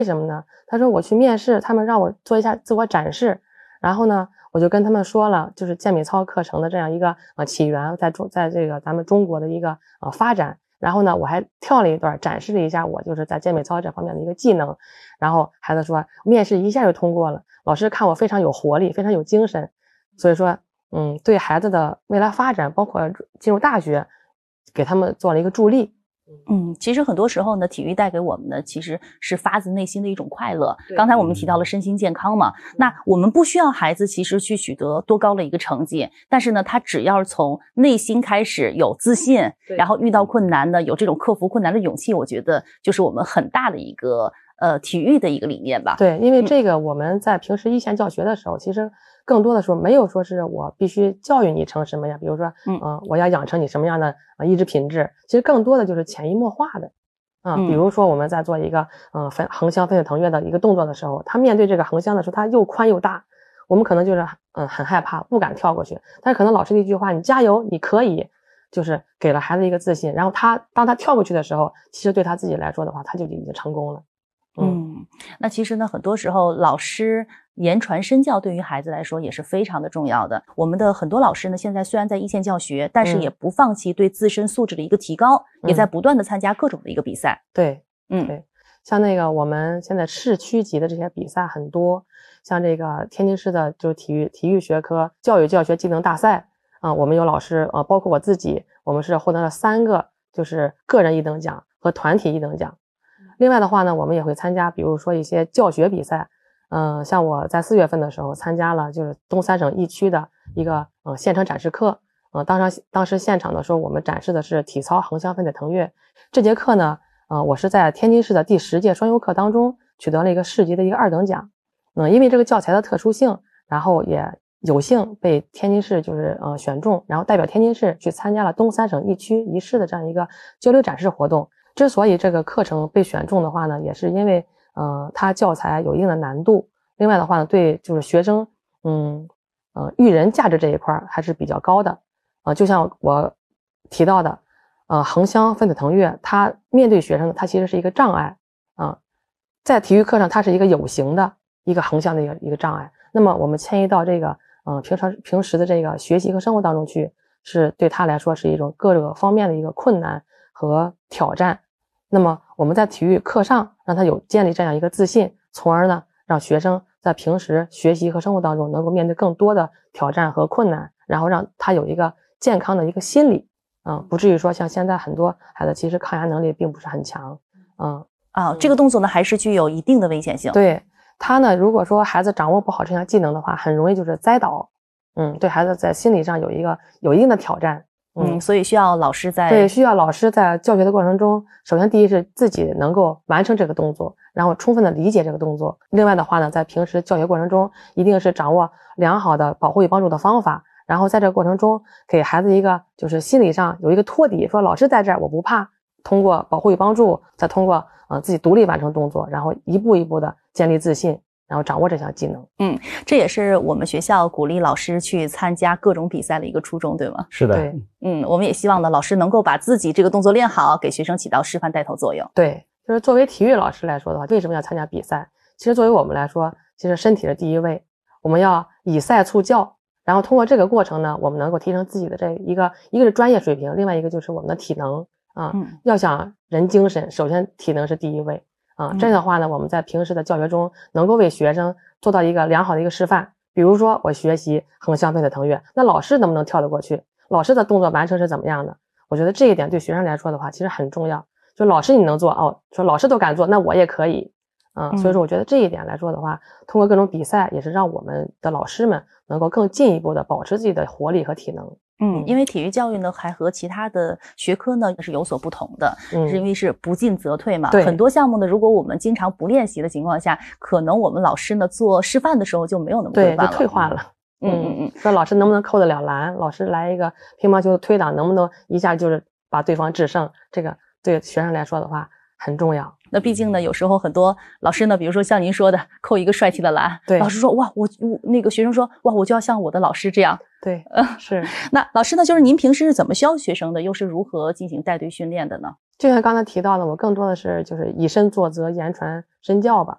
为什么呢？他说我去面试，他们让我做一下自我展示，然后呢，我就跟他们说了，就是健美操课程的这样一个起源，在这个咱们中国的一个发展。然后呢，我还跳了一段，展示了一下我就是在健美操这方面的一个技能。然后孩子说，面试一下就通过了，老师看我非常有活力，非常有精神，所以说，对孩子的未来发展，包括进入大学，给他们做了一个助力。 其实很多时候呢，体育带给我们的其实是发自内心的一种快乐。刚才我们提到了身心健康嘛，那我们不需要孩子其实去取得多高的一个成绩，但是呢，他只要从内心开始有自信，然后遇到困难呢，有这种克服困难的勇气，我觉得就是我们很大的一个体育的一个理念吧。 对，因为这个我们在平时一线教学的时候，其实更多的时候没有说是我必须教育你成什么样，比如说我要养成你什么样的意志品质，其实更多的就是潜移默化的比如说我们在做一个横向分腿腾跃的一个动作的时候，他面对这个横向的时候，它又宽又大，我们可能就是很害怕，不敢跳过去，但是可能老师的一句话，你加油，你可以，就是给了孩子一个自信，然后当他跳过去的时候，其实对他自己来说的话，他就已经成功了。 那其实呢，很多时候老师言传身教对于孩子来说也是非常的重要的。我们的很多老师呢，现在虽然在一线教学，但是也不放弃对自身素质的一个提高，也在不断的参加各种的一个比赛。 对，对，像那个我们现在市区级的这些比赛很多，像这个天津市的就是体育学科教育教学技能大赛我们有老师包括我自己，我们是获得了3个就是个人1等奖和团体1等奖。另外的话呢，我们也会参加比如说一些教学比赛，像我在4月份的时候参加了就是东三省1区的一个现场展示课，当时现场的时候我们展示的是体操横向分腿腾跃。这节课呢我是在天津市的第10届双优课当中取得了一个市级的一个2等奖。因为这个教材的特殊性，然后也有幸被天津市就是选中，然后代表天津市去参加了东三省1区1市的这样一个交流展示活动。之所以这个课程被选中的话呢，也是因为它教材有一定的难度，另外的话呢，对就是学生育人价值这一块还是比较高的就像我提到的横向分腿腾跃，它面对学生它其实是一个障碍在体育课上它是一个有形的一个横向的一个障碍，那么我们迁移到这个平时的这个学习和生活当中去，是对他来说是一种各个方面的一个困难和挑战。那么我们在体育课上让他有建立这样一个自信，从而呢让学生在平时学习和生活当中能够面对更多的挑战和困难，然后让他有一个健康的一个心理不至于说像现在很多孩子其实抗压能力并不是很强这个动作呢还是具有一定的危险性。 对，他呢如果说孩子掌握不好这项技能的话，很容易就是栽倒对孩子在心理上有一定的挑战所以需要老师需要老师在教学的过程中，首先第一是自己能够完成这个动作，然后充分的理解这个动作。另外的话呢，在平时教学过程中，一定是掌握良好的保护与帮助的方法，然后在这个过程中给孩子一个就是心理上有一个托底，说老师在这儿我不怕，通过保护与帮助，再通过自己独立完成动作，然后一步一步的建立自信，然后掌握这项技能。 这也是我们学校鼓励老师去参加各种比赛的一个初衷，对吗？ 是的。 对， 我们也希望呢，老师能够把自己这个动作练好，给学生起到示范带头作用。 对，就是作为体育老师来说的话，为什么要参加比赛？其实作为我们来说，其实身体是第一位，我们要以赛促教，然后通过这个过程呢，我们能够提升自己的这一个是专业水平，另外一个就是我们的体能要想人精神，首先体能是第一位这样的话呢，我们在平时的教学中能够为学生做到一个良好的一个示范。比如说我学习横向分腿腾跃，那老师能不能跳得过去？老师的动作完成是怎么样的？我觉得这一点对学生来说的话，其实很重要。就老师你能做说老师都敢做，那我也可以所以说我觉得这一点来说的话，通过各种比赛也是让我们的老师们能够更进一步的保持自己的活力和体能。 因为体育教育呢还和其他的学科呢是有所不同的，是因为是不进则退嘛。很多项目呢，如果我们经常不练习的情况下，可能我们老师呢做示范的时候就没有那么规范了， 就退化了。说老师能不能扣得了篮？老师来一个乒乓球的推挡，能不能一下就是把对方制胜？这个对学生来说的话很重要。 那毕竟呢，有时候很多老师呢，比如说像您说的，扣一个帅气的篮，老师说哇，我那个学生说哇，我就要像我的老师这样。 对，是。 那老师呢，就是您平时是怎么教学生的，又是如何进行带队训练的呢？ 就像刚才提到的，我更多的是就是以身作则，言传身教吧。